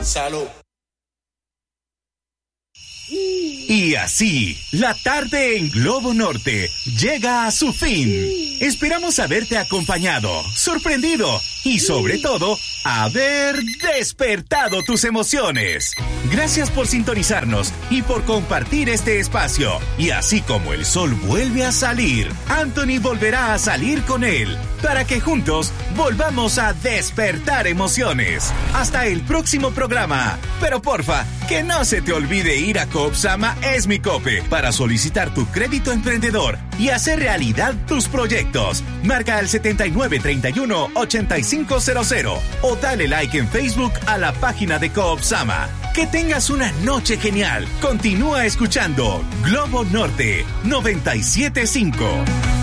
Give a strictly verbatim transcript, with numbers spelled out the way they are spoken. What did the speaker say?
Salud. Y así, la tarde en Globo Norte llega a su fin. Esperamos haberte acompañado, sorprendido y sobre todo, haber despertado tus emociones. Gracias por sintonizarnos y por compartir este espacio. Y así como el sol vuelve a salir, Anthony volverá a salir con él, para que juntos volvamos a despertar emociones. Hasta el próximo programa. Pero porfa, que no se te olvide ir a Coop Sama Es Mi Cope para solicitar tu crédito emprendedor y hacer realidad tus proyectos. Marca al setenta y nueve treinta y uno ochenta y cinco cero cero o dale like en Facebook a la página de Coop Sama. Que tengas una noche genial. Continúa escuchando Globo Norte noventa y siete punto cinco.